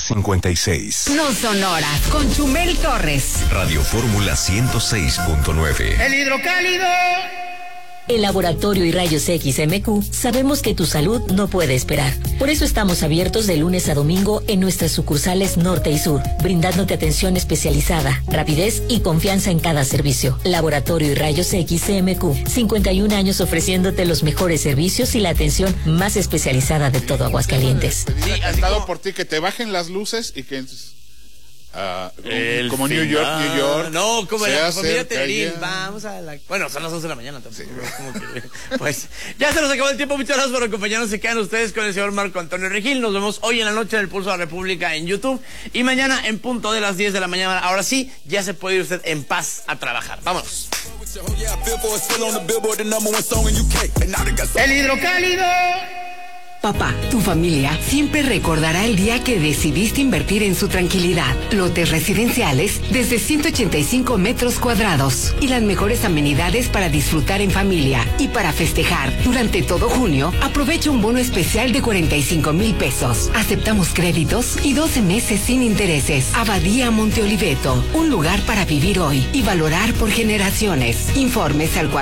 56. No son horas, con Chumel Torres. Radio Fórmula 106.9. El hidrocálido. En Laboratorio y Rayos X MQ sabemos que tu salud no puede esperar. Por eso estamos abiertos de lunes a domingo en nuestras sucursales norte y sur, brindándote atención especializada, rapidez y confianza en cada servicio. Laboratorio y Rayos X MQ, 51 años ofreciéndote los mejores servicios y la atención más especializada de todo Aguascalientes. Sí, encantado por ti, que te bajen las luces y que... como New York. No, como la familia Telerín. Ya. Vamos a la... Bueno, son las 11 de la mañana también. Sí. Como que, pues, ya se nos acabó el tiempo. Muchas gracias por acompañarnos. Se quedan ustedes con el señor Marco Antonio Regil. Nos vemos hoy en la noche en el Pulso de la República en YouTube. Y mañana en punto de las 10 de la mañana. Ahora sí, ya se puede ir usted en paz a trabajar. Vámonos. El hidrocálido. Papá, tu familia siempre recordará el día que decidiste invertir en su tranquilidad. Lotes residenciales desde 185 metros cuadrados y las mejores amenidades para disfrutar en familia. Y para festejar, durante todo junio, aprovecha un bono especial de 45,000 pesos. Aceptamos créditos y 12 meses sin intereses. Abadía Monte Oliveto, un lugar para vivir hoy y valorar por generaciones. Informes al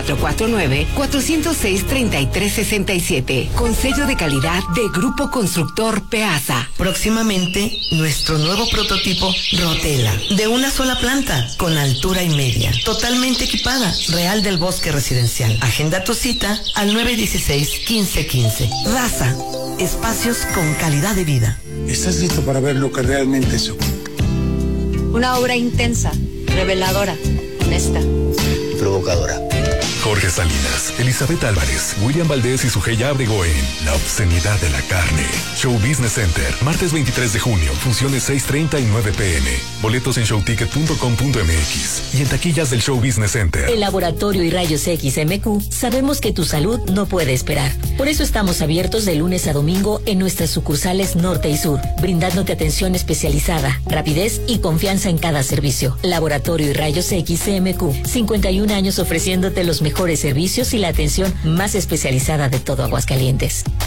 449-406-3367. Con sello de calidad de Grupo Constructor Peasa. Próximamente, nuestro nuevo prototipo Rotela, de una sola planta, con altura y media, totalmente equipada, Real del Bosque Residencial. Agenda tu cita al 916-1515. Raza, espacios con calidad de vida. ¿Estás listo para ver lo que realmente es? Una obra intensa, reveladora, honesta y provocadora. Jorge Salinas, Elizabeth Álvarez, William Valdés y Sugeya Abrego en La Obscenidad de la Carne. Show Business Center, martes 23 de junio, funciones 6:30 y 9 p.m. Boletos en showticket.com.mx y en taquillas del Show Business Center. En Laboratorio y Rayos X MQ sabemos que tu salud no puede esperar. Por eso estamos abiertos de lunes a domingo en nuestras sucursales norte y sur, brindándote atención especializada, rapidez y confianza en cada servicio. Laboratorio y Rayos X MQ, 51 años ofreciéndote los mejores servicios y la atención más especializada de todo Aguascalientes.